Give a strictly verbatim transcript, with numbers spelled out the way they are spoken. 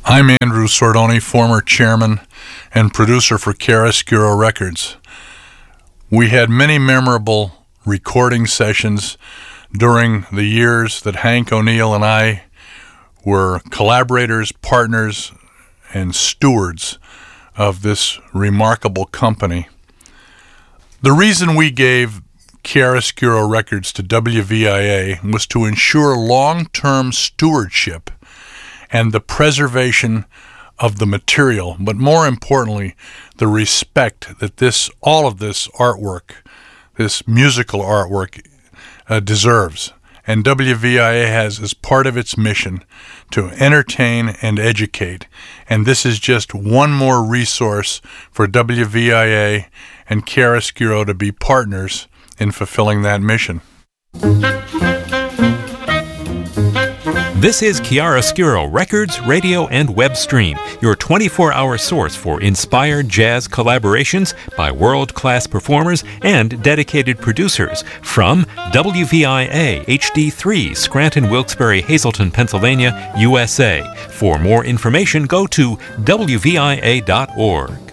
I'm Andrew Sordoni, former chairman and producer for Chiaroscuro Records. We had many memorable recording sessions during the years that Hank O'Neill and I were collaborators, partners, and stewards of this remarkable company. The reason we gave Chiaroscuro Records to W V I A was to ensure long-term stewardship and the preservation of the material, but more importantly, the respect that this, all of this artwork, this musical artwork, uh, deserves. And W V I A has as part of its mission to entertain and educate. And this is just one more resource for W V I A and Chiaroscuro to be partners in fulfilling that mission. This is Chiaroscuro Records, Radio, and Web Stream, your twenty-four hour source for inspired jazz collaborations by world-class performers and dedicated producers from W V I A H D three, Scranton, Wilkes-Barre, Hazleton, Pennsylvania, U S A. For more information, go to W V I A dot org.